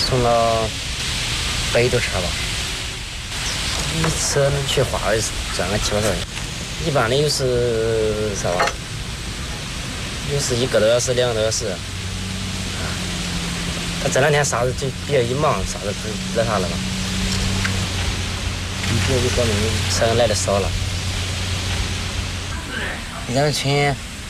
送到北斗车吧，一车能去花赚个7、8块钱。一般的又是啥吧？又是1个多小时、2个多小时。他这2天啥子就比较一忙，啥子惹他了吧？这就说明车来的少了。两群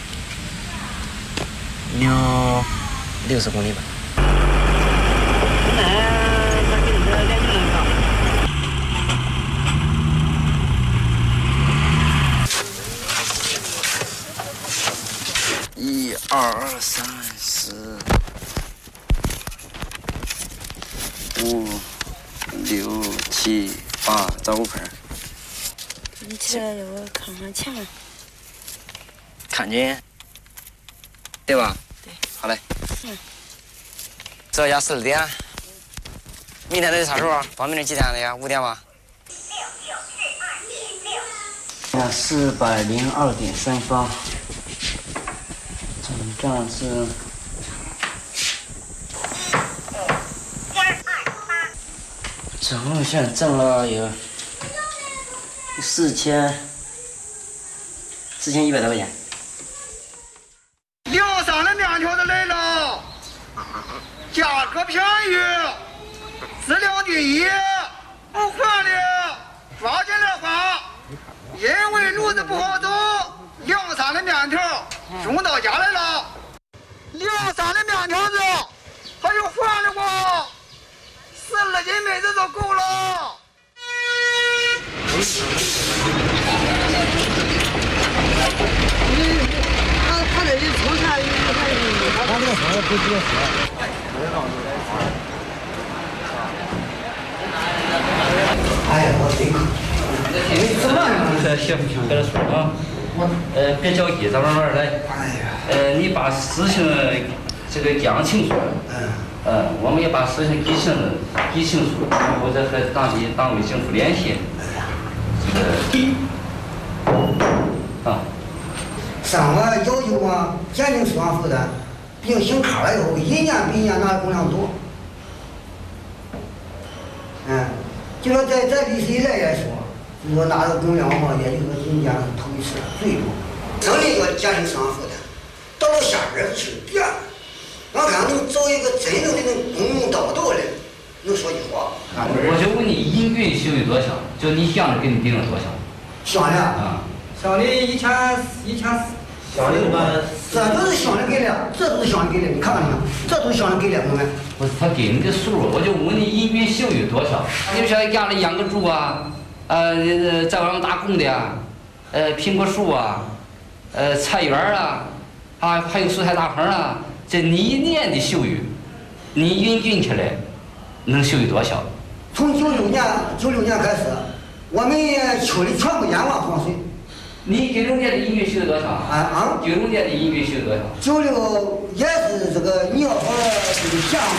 有60公里吧。1、2、3、4、5、6、7、8，找5盆。 你起来我看看钱。 看见，对吧？ 对。 好嘞。这家12点，明天得啥时候啊？报名的几天了呀？5点吧。402.38，总账是总共现在挣了有4100多块钱。 梁山的面条子来了，价格便宜，质量第一，不换的，抓紧来花。因为路子不好走，梁山的面条送到家来了。梁山的面条子还有换的不？12斤妹子就够了。他这里出菜，他这个菜不直接喝。哎呀，我真渴。你怎么样？ 这行不行？搁这说啊。别着急，咱慢慢来。哎呀。你把事情这个讲清楚。我们也把事情理清楚，然后再和当地政府联系。 上我要求我减轻车辆负担，毕竟新卡了以后，一年比一年拿的工量多。就说在历史以来来说，就说拿的工量嘛，也就是今年是头一次最多。城里要减轻车辆负担，到了下边是别了。我看能找一个真正的公公道道的，能说句话。 我就问你，人均收入多少？就你乡里给你定了多少？ 乡里啊，乡里1400。乡里这都是乡里给的，这都是乡里给的，你看看，这都是乡里给的，朋友们。 不是他给你的数，我就问你人均收入多少？你说家里养个猪啊，在外面打工的啊，苹果树啊，菜园啊，还有蔬菜大棚啊，这你一年的收入，你人均起来能收入多少？ 从96年开始，我们村里全部淹完放水。 你96年的人均收入多少？96年的人均收入多少？96 也是这个，你要说这个项目。